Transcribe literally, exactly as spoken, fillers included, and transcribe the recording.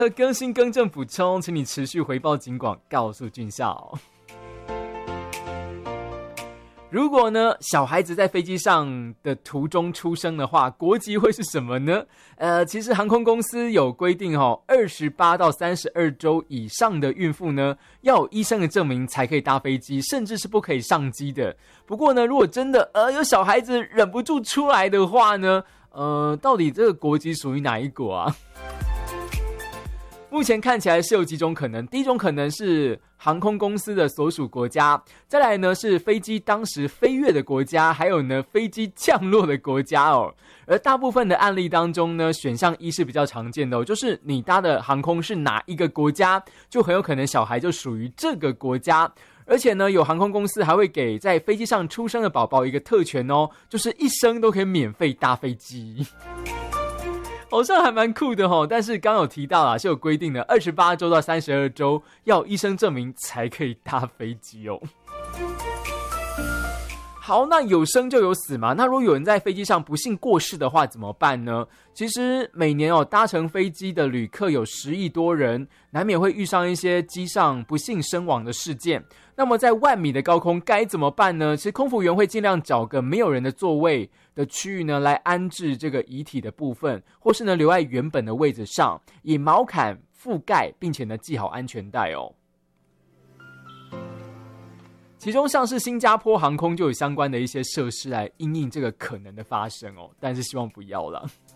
更新更正补充，请你持续回报警广，告诉俊孝。如果呢，小孩子在飞机上的途中出生的话，国籍会是什么呢？呃，其实航空公司有规定哦，二十八到三十二周以上的孕妇呢，要有医生的证明才可以搭飞机，甚至是不可以上机的。不过呢，如果真的呃有小孩子忍不住出来的话呢，呃，到底这个国籍属于哪一国啊？目前看起来是有几种可能，第一种可能是航空公司的所属国家，再来呢是飞机当时飞越的国家，还有呢飞机降落的国家哦。而大部分的案例当中呢，选项一是比较常见的哦，就是你搭的航空是哪一个国家，就很有可能小孩就属于这个国家。而且呢，有航空公司还会给在飞机上出生的宝宝一个特权哦，就是一生都可以免费搭飞机。好像还蛮酷的齁，但是刚有提到啦，是有规定的，二十八周到三十二周要有医生证明才可以搭飞机哦。好，那有生就有死嘛，那如果有人在飞机上不幸过世的话怎么办呢？其实每年哦，搭乘飞机的旅客有十亿多人，难免会遇上一些机上不幸身亡的事件。那么在万米的高空该怎么办呢？其实空服员会尽量找个没有人的座位的区域呢，来安置这个遗体的部分，或是呢留在原本的位置上，以毛毯覆盖，并且呢系好安全带哦。其中像是新加坡航空就有相关的一些设施来因应这个可能的发生哦，但是希望不要啦。